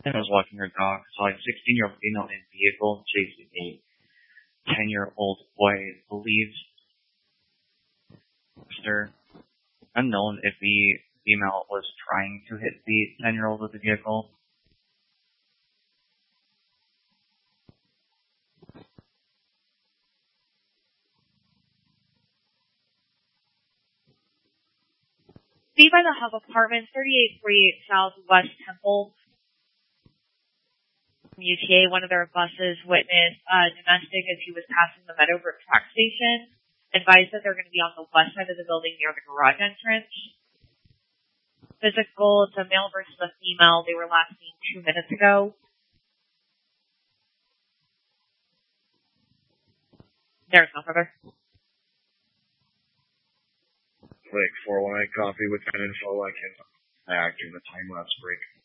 and was walking her dog, saw a 16-year-old female in a vehicle chasing a 10-year-old boy. Believes unknown if the female was trying to hit the 10-year-old with the vehicle. Be by the Hub Apartments, 3848 South West Temple. From UTA, one of their buses witnessed a domestic as he was passing the Meadowbrook track station. Advised that they're going to be on the west side of the building near the garage entrance. Physical, it's a male versus a female. They were last seen 2 minutes ago. There's no further. Click 418 copy with that info. I can act in the time lapse break.